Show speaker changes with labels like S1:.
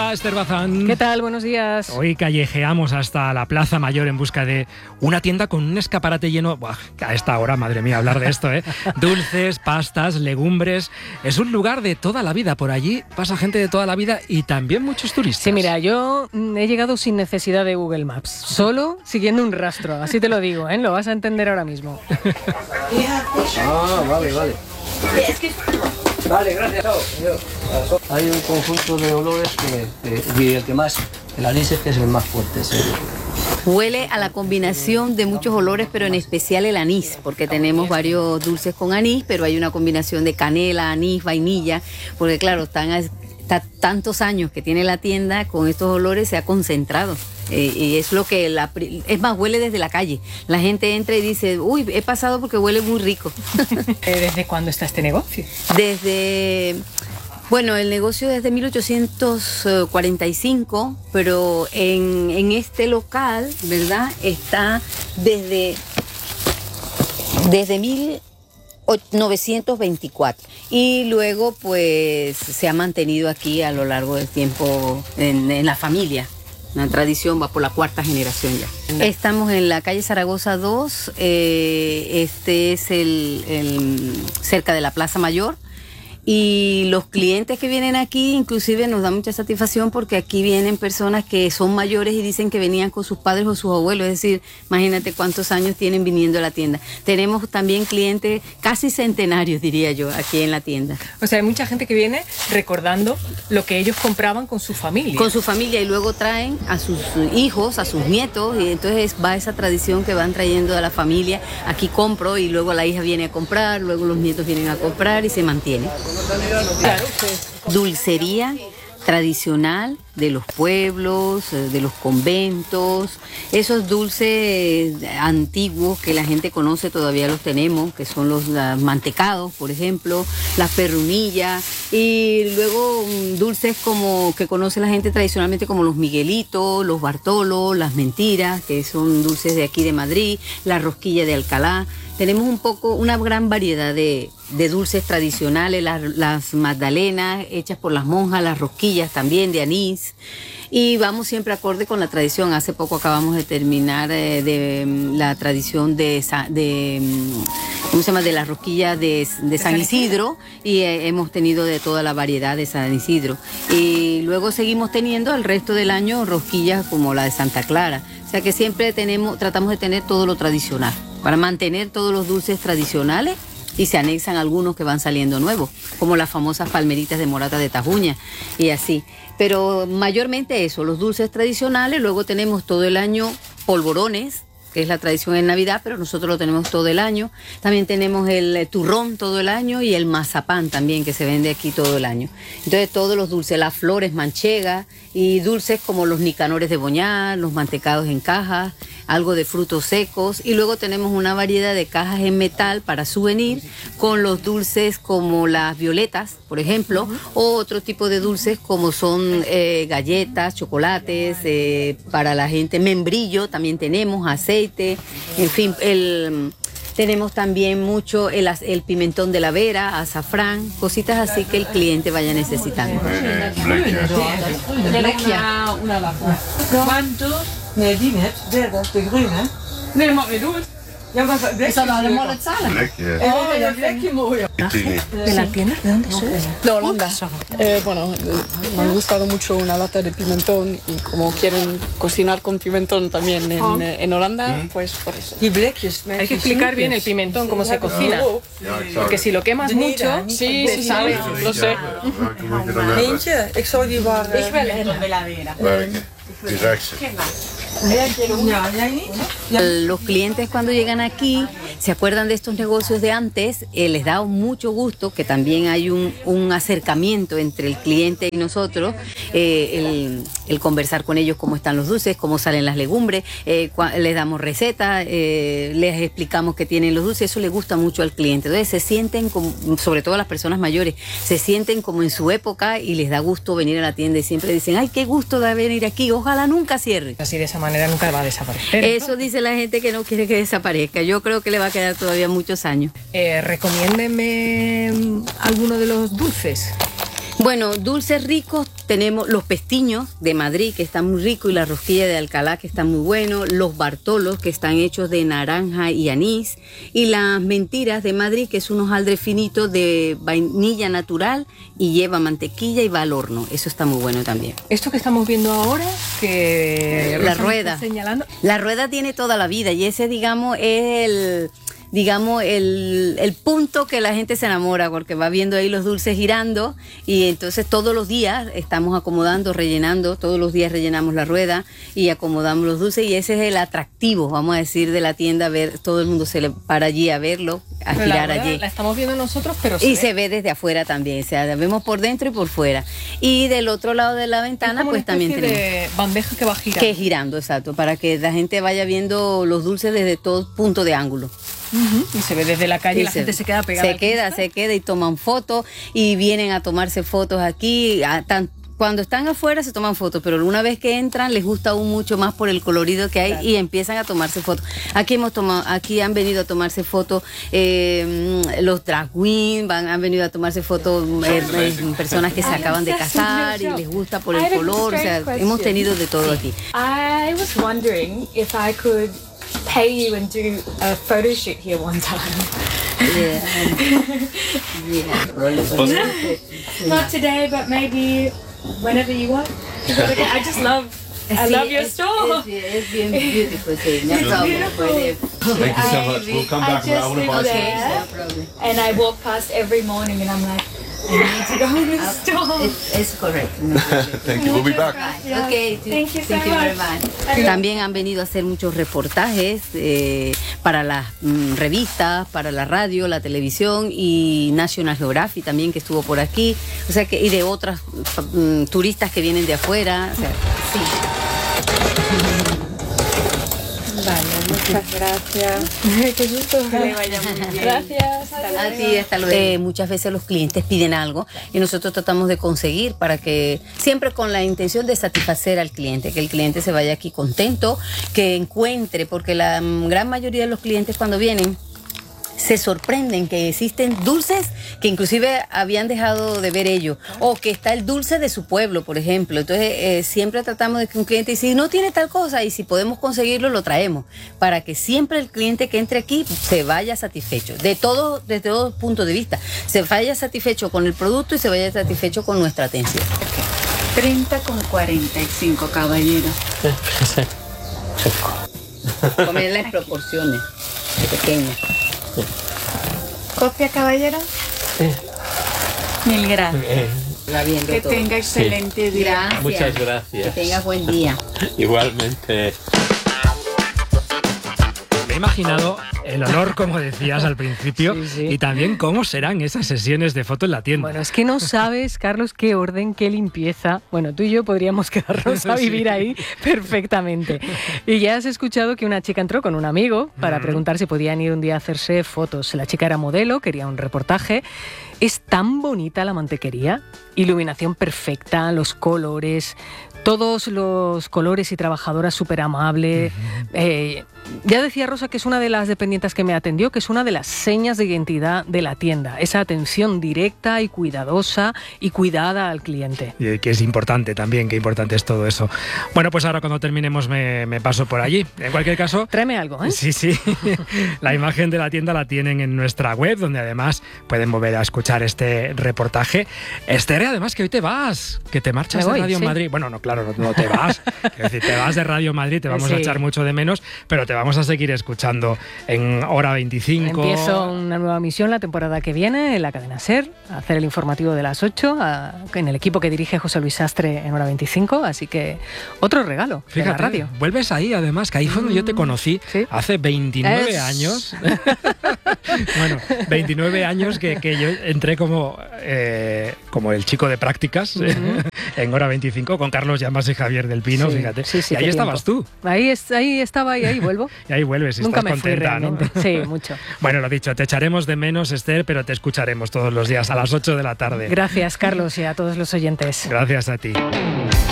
S1: Hola, Esther Bazán.
S2: ¿Qué tal? Buenos días.
S1: Hoy callejeamos hasta la Plaza Mayor en busca de una tienda con un escaparate lleno... Buah, a esta hora, madre mía, hablar de esto, ¿eh? Dulces, pastas, legumbres... Es un lugar de toda la vida. Por allí pasa gente de toda la vida y también muchos turistas.
S2: Sí, mira, yo he llegado sin necesidad de Google Maps. Solo siguiendo un rastro. Así te lo digo, ¿eh? Lo vas a entender ahora mismo.
S3: Ah, vale. Vale, gracias. Hay un conjunto de olores y el que más, el anís es que es el más fuerte, ¿sí?
S4: Huele a la combinación de muchos olores, pero en especial el anís, porque tenemos varios dulces con anís, pero hay una combinación de canela, anís, vainilla, porque claro, tantos años que tiene la tienda, con estos olores se ha concentrado. Y es lo que es más, huele desde la calle. La gente entra y dice, uy, he pasado porque huele muy rico.
S2: ¿Desde cuándo está este negocio?
S4: Bueno, el negocio desde 1845, pero en este local, ¿verdad? Está desde 1924. Y luego, pues, se ha mantenido aquí a lo largo del tiempo en la familia. Una tradición, va por la cuarta generación ya. Estamos en la calle Zaragoza 2, este es cerca de la Plaza Mayor. Y los clientes que vienen aquí inclusive nos da mucha satisfacción porque aquí vienen personas que son mayores y dicen que venían con sus padres o sus abuelos, es decir, imagínate cuántos años tienen viniendo a la tienda. Tenemos también clientes casi centenarios, diría yo, aquí en la tienda.
S2: O sea, hay mucha gente que viene recordando lo que ellos compraban con su familia.
S4: Con su familia y luego traen a sus hijos, a sus nietos y entonces va esa tradición que van trayendo a la familia. Aquí compro y luego la hija viene a comprar, luego los nietos vienen a comprar y se mantiene.
S2: Claro,
S4: dulcería tradicional de los pueblos, de los conventos, esos dulces antiguos que la gente conoce todavía los tenemos, que son los mantecados, por ejemplo, las perrunillas, y luego dulces como que conoce la gente tradicionalmente como los miguelitos, los bartolos, las mentiras, que son dulces de aquí de Madrid, la rosquilla de Alcalá. Tenemos una gran variedad de dulces tradicionales, las magdalenas hechas por las monjas, las rosquillas también de anís. Y vamos siempre acorde con la tradición. Hace poco acabamos de terminar de la tradición de la rosquilla de San Isidro y hemos tenido de toda la variedad de San Isidro. Y luego seguimos teniendo el resto del año rosquillas como la de Santa Clara. O sea que siempre tratamos de tener todo lo tradicional para mantener todos los dulces tradicionales y se anexan algunos que van saliendo nuevos, como las famosas palmeritas de morata de Tajuña y así. Pero mayormente eso, los dulces tradicionales, luego tenemos todo el año polvorones, que es la tradición en Navidad, pero nosotros lo tenemos todo el año. También tenemos el turrón todo el año y el mazapán también, que se vende aquí todo el año. Entonces todos los dulces, las flores manchegas y dulces como los nicanores de Boñar, los mantecados en cajas, algo de frutos secos y luego tenemos una variedad de cajas en metal para souvenir con los dulces como las violetas, por ejemplo, o otro tipo de dulces como son galletas, chocolates, para la gente, membrillo también tenemos, aceite, en fin, tenemos también mucho el pimentón de la Vera, azafrán, cositas así que el cliente vaya necesitando.
S5: ¿Cuántos? Nee, die niet. Dat is de groene. Nee, mag niet doen. Ja, maar is dat allemaal hetzelfde?
S6: Lekker.
S5: Oh, ja, lekker mooi.
S2: ¿De la tienda? ¿De dónde sois?
S7: De Holanda. Bueno, me ha gustado mucho una lata de pimentón y como quieren cocinar con pimentón también en Holanda, pues por eso.
S5: Die blikjes.
S2: Hay que explicar bien el pimentón, cómo se cocina. Porque si lo quemas mucho,
S7: Sí, sabe, lo sé.
S5: Eentje, ik zou die waar...
S7: Ik wil een de la Vera.
S6: Die rechtse.
S5: Ja, jij niet?
S4: Los clientes cuando llegan aquí se acuerdan de estos negocios de antes, les da mucho gusto que también hay un acercamiento entre el cliente y nosotros, el conversar con ellos cómo están los dulces, cómo salen las legumbres, les damos recetas, les explicamos qué tienen los dulces, eso le gusta mucho al cliente. Entonces se sienten, sobre todo las personas mayores, se sienten como en su época y les da gusto venir a la tienda y siempre dicen, ay, qué gusto de venir aquí, ojalá nunca cierre.
S2: así de esa manera nunca va a desaparecer.
S4: Eso dice la gente que no quiere que desaparezca. Yo creo que le va a quedar todavía muchos años.
S2: Recomiéndeme alguno de los dulces.
S4: Bueno, dulces ricos tenemos los pestiños de Madrid, que están muy ricos, y la rosquilla de Alcalá, que está muy bueno, los bartolos, que están hechos de naranja y anís, y las mentiras de Madrid, que es un hojaldre finito de vainilla natural y lleva mantequilla y va al horno. Eso está muy bueno también.
S2: Esto que estamos viendo ahora, que
S4: La
S2: Rosa
S4: rueda.
S2: me está señalando.
S4: La rueda tiene toda la vida y ese, digamos, es el punto que la gente se enamora, porque va viendo ahí los dulces girando, y entonces todos los días estamos acomodando, rellenando, todos los días rellenamos la rueda y acomodamos los dulces, y ese es el atractivo, vamos a decir, de la tienda. Ver, todo el mundo se le para allí a verlo, a
S2: Pero
S4: girar
S2: la rueda
S4: allí.
S2: la estamos viendo nosotros, pero
S4: Y se ve desde afuera también, o sea, la vemos por dentro y por fuera. Y del otro lado de la ventana, pues también tenemos
S2: de bandeja que va girando.
S4: que girando, exacto, para que la gente vaya viendo los dulces desde todo punto de ángulo.
S2: Y se ve desde la calle y la gente se queda pegada.
S4: Se queda y toman fotos, y vienen a tomarse fotos aquí. Cuando están afuera se toman fotos, pero una vez que entran les gusta aún mucho más por el colorido que hay, claro, y empiezan a tomarse fotos. Aquí han venido a tomarse fotos los drag queens, han venido a tomarse fotos personas que se acaban de casar y les gusta por el color. O sea, hemos tenido de todo aquí.
S6: I was wondering if I could pay you and do a photo shoot here one time. Not today, but maybe whenever you want. I just love your store.
S4: It's bien beautiful.
S6: Thank you so much. We'll come back around and buy some. And I walk past every morning and I'm like, I need to go in the store.
S4: It's correct.
S8: Thank you. We'll be back.
S4: Okay.
S6: Thank you so
S4: very
S6: much.
S4: much. También han venido a hacer muchos reportajes para las revistas, para la radio, la televisión, y National Geographic también, que estuvo por aquí. O sea que, y de otras turistas que vienen de afuera. O sea, sí.
S6: Vale, muchas gracias. Qué gusto. Que le vaya muy bien. Gracias.
S4: A ti, hasta luego. Muchas veces los clientes piden algo y nosotros tratamos de conseguir, para que siempre con la intención de satisfacer al cliente, que el cliente se vaya aquí contento, que encuentre, porque la gran mayoría de los clientes cuando vienen se sorprenden que existen dulces que inclusive habían dejado de ver ellos, o que está el dulce de su pueblo, por ejemplo. Entonces siempre tratamos de que un cliente, si no tiene tal cosa y si podemos conseguirlo, lo traemos, para que siempre el cliente que entre aquí se vaya satisfecho, desde todo punto de vista, se vaya satisfecho con el producto y se vaya satisfecho con nuestra atención.
S9: 30,45, caballero.
S4: Comer las proporciones pequeñas.
S9: ¿Copia, caballero?
S8: Sí.
S9: Mil gracias.
S4: Que
S9: todo. Tenga excelente día.
S4: Gracias.
S8: Muchas gracias.
S4: Que tengas buen día.
S8: Igualmente.
S1: Me he imaginado el olor, como decías al principio, y también cómo serán esas sesiones de foto en la tienda.
S2: Bueno, es que no sabes, Carlos, qué orden, qué limpieza. Bueno, tú y yo podríamos quedarnos a vivir ahí perfectamente. Y ya has escuchado que una chica entró con un amigo para preguntar si podían ir un día a hacerse fotos. La chica era modelo, quería un reportaje. Es tan bonita la mantequería, iluminación perfecta, los colores, todos los colores, y trabajadora súper amable. Ya decía Rosa que es una de las dependientes que me atendió, que es una de las señas de identidad de la tienda, esa atención directa y cuidadosa y cuidada al cliente.
S1: Y que es importante también, qué importante es todo eso. Bueno, pues ahora cuando terminemos me paso por allí. En cualquier caso...
S2: Tráeme algo, ¿eh?
S1: Sí. La imagen de la tienda la tienen en nuestra web, donde además pueden volver a escuchar este reportaje. Esther, además que hoy te vas, que te marchas de Radio Madrid. Bueno, no, claro, no te vas. Es decir, te vas de Radio Madrid, te vamos a echar mucho de menos, pero te vamos a seguir escuchando en Hora 25.
S2: Empiezo una nueva misión la temporada que viene en la cadena SER, a hacer el informativo de las 8, en el equipo que dirige José Luis Sastre en Hora 25, así que otro regalo. Fíjate, de la radio.
S1: Vuelves ahí, además, que ahí fue donde yo te conocí, hace 29 años. Bueno, 29 años que yo entré como el chico de prácticas en Hora 25 con Carlos Llamas y Javier del Pino, fíjate. Y ahí estabas tú.
S2: Ahí estaba y ahí vuelvo.
S1: Y ahí vuelves, y
S2: nunca
S1: estás
S2: me fui
S1: contenta,
S2: realmente.
S1: ¿no?
S2: Sí, mucho.
S1: Bueno, lo dicho, te echaremos de menos, Esther, pero te escucharemos todos los días a las 8 de la tarde.
S2: Gracias, Carlos, y a todos los oyentes.
S1: Gracias a ti.